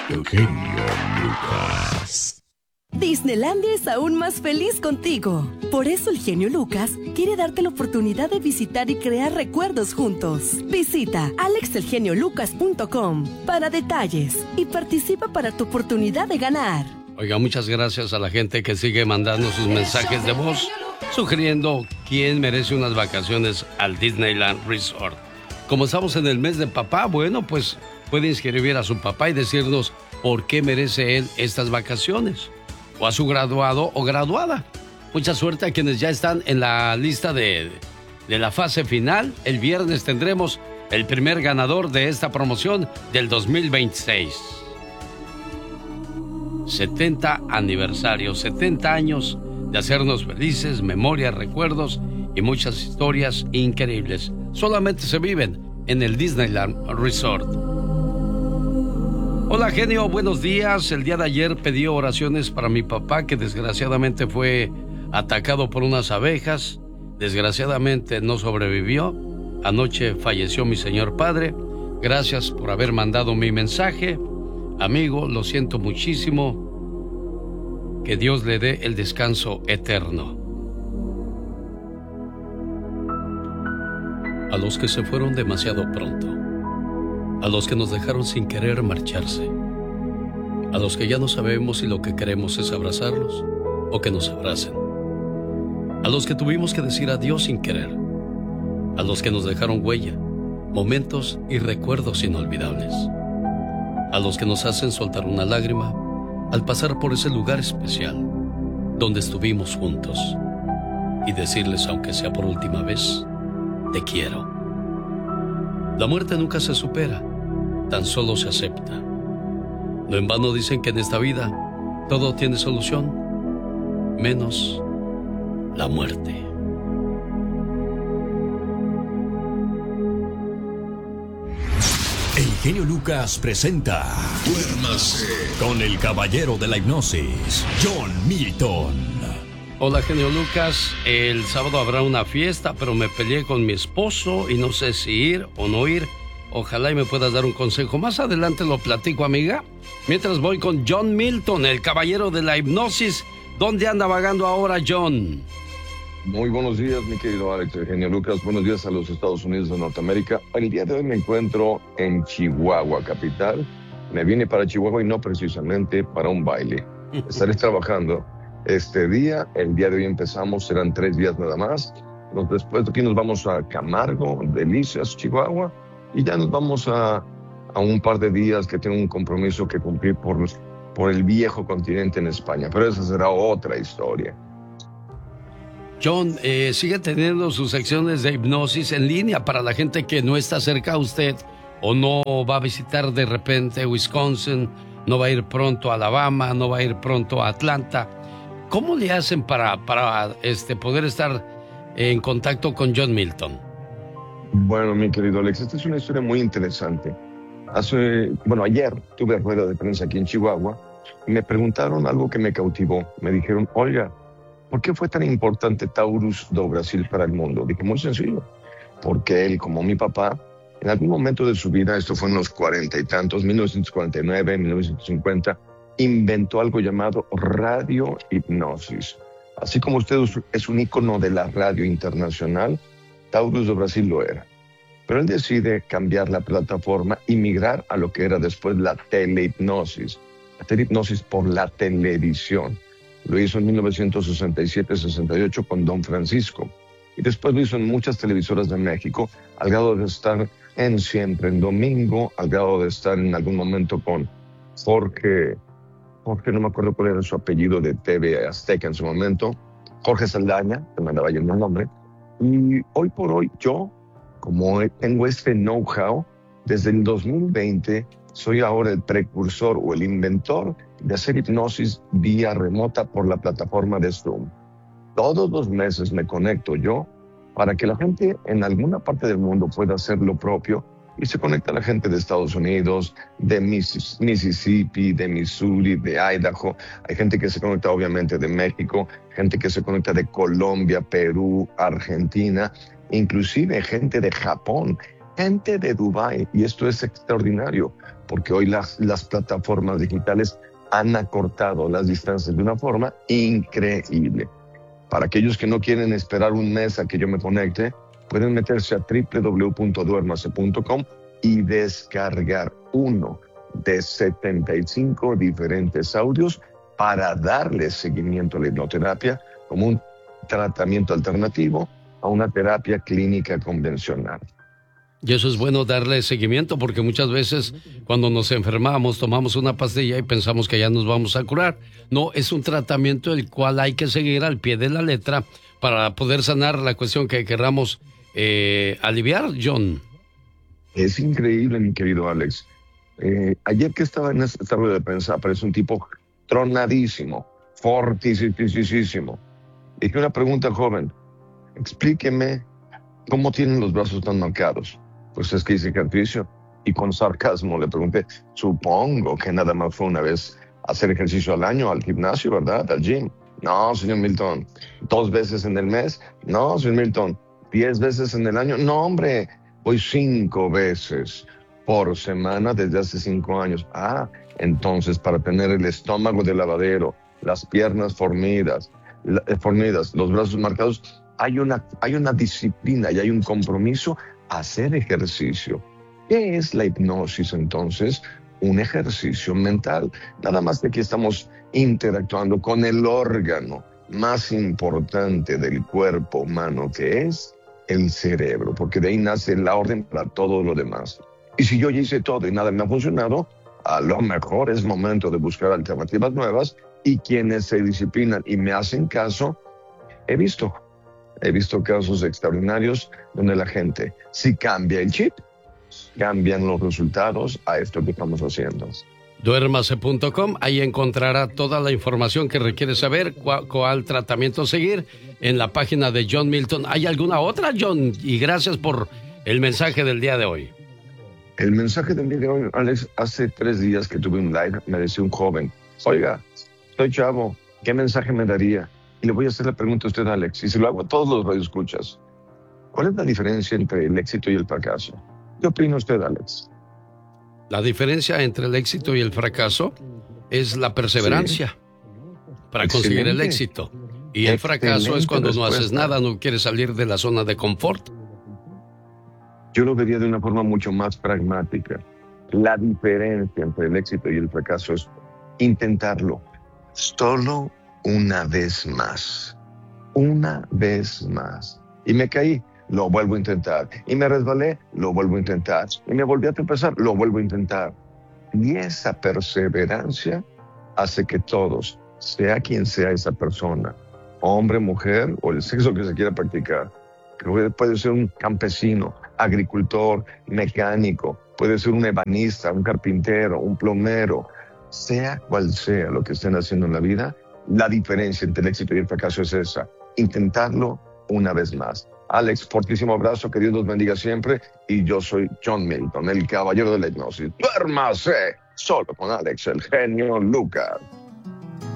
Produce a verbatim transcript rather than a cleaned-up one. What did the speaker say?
El genio Lucas. Disneylandia es aún más feliz contigo. Por eso el genio Lucas quiere darte la oportunidad de visitar y crear recuerdos juntos. Visita alex el genio lucas punto com para detalles y participa para tu oportunidad de ganar. Oiga, muchas gracias a la gente que sigue mandando sus mensajes de voz sugiriendo quién merece unas vacaciones al Disneyland Resort. Como estamos en el mes de papá, bueno, pues puede inscribir a su papá y decirnos por qué merece él estas vacaciones. O a su graduado o graduada. Mucha suerte a quienes ya están en la lista de, de la fase final. El viernes tendremos el primer ganador de esta promoción del dos mil veintiséis. setenta aniversario, setenta años de hacernos felices, memorias, recuerdos y muchas historias increíbles. Solamente se viven en el Disneyland Resort. Hola genio, buenos días. El día de ayer pedí oraciones para mi papá que desgraciadamente fue atacado por unas abejas. Desgraciadamente no sobrevivió. Anoche falleció mi señor padre. Gracias por haber mandado mi mensaje. Amigo, lo siento muchísimo. Que Dios le dé el descanso eterno. A los que se fueron demasiado pronto. A los que nos dejaron sin querer marcharse. A los que ya no sabemos si lo que queremos es abrazarlos o que nos abracen. A los que tuvimos que decir adiós sin querer. A los que nos dejaron huella, momentos y recuerdos inolvidables. A los que nos hacen soltar una lágrima al pasar por ese lugar especial donde estuvimos juntos. Y decirles, aunque sea por última vez, te quiero. La muerte nunca se supera, tan solo se acepta. No en vano dicen que en esta vida todo tiene solución, menos la muerte. El genio Lucas presenta Duérmase con el caballero de la hipnosis, John Milton. Hola genio Lucas, el sábado habrá una fiesta, pero me peleé con mi esposo y no sé si ir o no ir. Ojalá y me puedas dar un consejo. Más adelante lo platico, amiga. Mientras voy con John Milton, el caballero de la hipnosis. ¿Dónde anda vagando ahora, John? Muy buenos días, mi querido Alex, el genio Lucas. Buenos días a los Estados Unidos de Norteamérica. El día de hoy me encuentro en Chihuahua, capital. Me vine para Chihuahua y no precisamente para un baile. Estaré trabajando este día. El día de hoy empezamos, serán tres días nada más. Después de aquí nos vamos a Camargo, Delicias, Chihuahua. Y ya nos vamos a, a un par de días que tengo un compromiso que cumplir por, por el viejo continente en España. Pero esa será otra historia. John, eh, sigue teniendo sus secciones de hipnosis en línea para la gente que no está cerca a usted o no va a visitar de repente Wisconsin, no va a ir pronto a Alabama, no va a ir pronto a Atlanta. ¿Cómo le hacen para, para este, poder estar en contacto con John Milton? Bueno, mi querido Alex, esta es una historia muy interesante. Hace, bueno, ayer tuve rueda de prensa aquí en Chihuahua y me preguntaron algo que me cautivó. Me dijeron, oiga, ¿por qué fue tan importante Taurus do Brasil para el mundo? Dije, muy sencillo, porque él, como mi papá, en algún momento de su vida, esto fue en los cuarenta y tantos, mil novecientos cuarenta y nueve, mil novecientos cincuenta, inventó algo llamado radiohipnosis. Así como usted es un ícono de la radio internacional, Taurus do Brasil lo era. Pero él decide cambiar la plataforma y migrar a lo que era después la telehipnosis. La telehipnosis por la televisión. Lo hizo en mil novecientos sesenta y siete sesenta y ocho con Don Francisco. Y después lo hizo en muchas televisoras de México, al grado de estar en Siempre en Domingo, al grado de estar en algún momento con Jorge, Jorge no me acuerdo cuál era su apellido de T V Azteca en su momento, Jorge Saldaña, que me andaba yendo el nombre. Y hoy por hoy yo, como tengo este know-how, desde el dos mil veinte soy ahora el precursor o el inventor de hacer hipnosis vía remota por la plataforma de Zoom. Todos los meses me conecto yo para que la gente en alguna parte del mundo pueda hacer lo propio y se conecta la gente de Estados Unidos, de Mississippi, de Missouri, de Idaho. Hay gente que se conecta obviamente de México, gente que se conecta de Colombia, Perú, Argentina, inclusive gente de Japón. gente de Dubái, y esto es extraordinario, porque hoy las, las plataformas digitales han acortado las distancias de una forma increíble. Para aquellos que no quieren esperar un mes a que yo me conecte, pueden meterse a doble u doble u doble u punto duérmase punto com y descargar uno de setenta y cinco diferentes audios para darle seguimiento a la hipnoterapia como un tratamiento alternativo a una terapia clínica convencional. Y eso es bueno, darle seguimiento, porque muchas veces cuando nos enfermamos tomamos una pastilla y pensamos que ya nos vamos a curar. No, es un tratamiento el cual hay que seguir al pie de la letra para poder sanar la cuestión que queramos eh, aliviar, John. Es increíble, mi querido Alex. Eh, ayer que estaba en esta rueda de prensa aparece un tipo tronadísimo, fortísimo. Y que una pregunta al joven: explíqueme cómo tienen los brazos tan marcados. Pues es que hice ejercicio. Y con sarcasmo le pregunté: supongo que nada más fue una vez hacer ejercicio al año, al gimnasio, ¿verdad? Al gym. No, señor Milton. ¿Dos veces en el mes? No, señor Milton. ¿Diez veces en el año? No, hombre. Voy cinco veces por semana desde hace cinco años. Ah, entonces para tener el estómago de lavadero, las piernas fornidas, la, eh, fornidas, los brazos marcados, hay una, hay una disciplina y hay un compromiso a hacer ejercicio. ¿Qué es la hipnosis entonces? Un ejercicio mental. Nada más que aquí estamos interactuando con el órgano más importante del cuerpo humano, que es el cerebro, porque de ahí nace la orden para todo lo demás. Y si yo ya hice todo y nada me ha funcionado, a lo mejor es momento de buscar alternativas nuevas, y quienes se disciplinan y me hacen caso, he visto, he visto casos extraordinarios donde la gente, si cambia el chip, cambian los resultados a esto que estamos haciendo. duérmase punto com, ahí encontrará toda la información que requiere saber, cuál, cuál tratamiento seguir en la página de John Milton. ¿Hay alguna otra, John? Y gracias por el mensaje del día de hoy. El mensaje del día de hoy, Alex, hace tres días que tuve un live, me decía un joven: oiga, soy chavo, ¿qué mensaje me daría? Y le voy a hacer la pregunta a usted, Alex, y se lo hago a todos los radioescuchas. ¿Cuál es la diferencia entre el éxito y el fracaso? ¿Qué opina usted, Alex? La diferencia entre el éxito y el fracaso es la perseverancia, sí, para excelente, conseguir el éxito. Y el fracaso es cuando respuesta. No haces nada, no quieres salir de la zona de confort. Yo lo vería de una forma mucho más pragmática. La diferencia entre el éxito y el fracaso es intentarlo solo una vez más. Una vez más. Y me caí, lo vuelvo a intentar. Y me resbalé, lo vuelvo a intentar. Y me volví a tropezar, lo vuelvo a intentar. Y esa perseverancia hace que todos, sea quien sea esa persona, hombre, mujer o el sexo que se quiera practicar, que puede ser un campesino, agricultor, mecánico, puede ser un ebanista, un carpintero, un plomero, sea cual sea lo que estén haciendo en la vida, la diferencia entre el éxito y el fracaso es esa: intentarlo una vez más. Alex, fortísimo abrazo, que Dios los bendiga siempre, y yo soy John Milton, el caballero de la hipnosis. ¡Duérmase! Solo con Alex, el genio Lucas.